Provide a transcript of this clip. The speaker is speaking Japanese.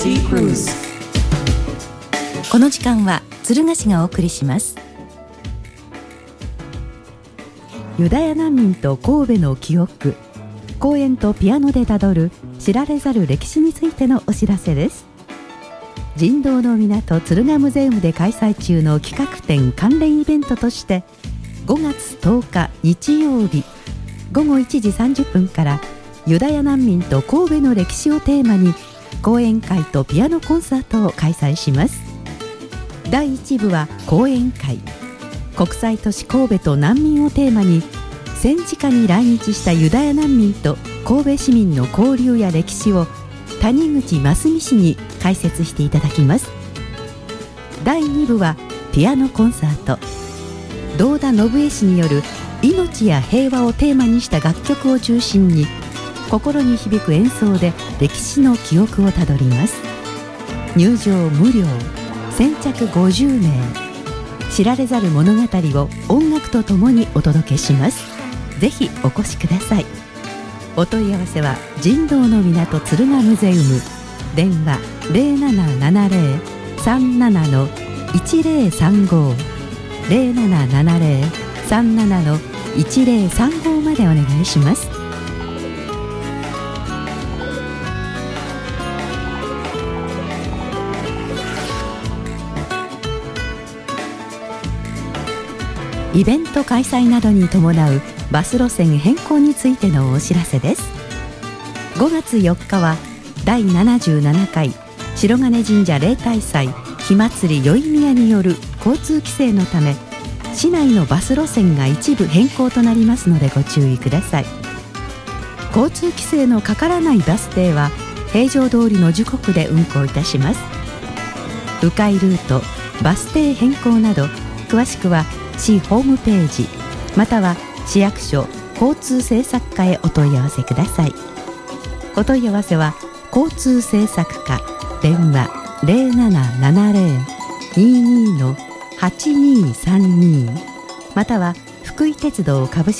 この時間は敦賀市がお送りします。ユダヤ難民と神戸の記憶、公園とピアノでたどる知られざる歴史についてのお知らせです。人道の港敦賀ムゼウムで開催中の企画展関連イベントとして、5月10日日曜日午後1時30分からユダヤ難民と神戸の歴史をテーマに講演会とピアノコンサートを開催します。第1部は講演会、国際都市神戸と難民をテーマに戦時下に来日したユダヤ難民と神戸市民の交流や歴史を谷口真澄氏に解説していただきます。第2部はピアノコンサート、堂田信江氏による命や平和をテーマにした楽曲を中心に心に響く演奏で歴史の記憶をたどります。入場無料、先着50名、知られざる物語を音楽とともにお届けします。ぜひお越しください。お問い合わせは人道の港敦賀ムゼウム、電話 0770-37-1035 0770-37-1035までお願いします。イベント開催などに伴うバス路線変更についてのお知らせです。5月4日は第77回白金神社例大祭火祭り宵宮による交通規制のため、市内のバス路線が一部変更となりますのでご注意ください。交通規制のかからないバス停は平常通りの時刻で運行いたします。迂回ルート、バス停変更など詳しくは市ホームページまたは市役所交通政策課へお問い合わせください。お問い合わせは交通政策課電話 0770-22-8232 または福井鉄道株式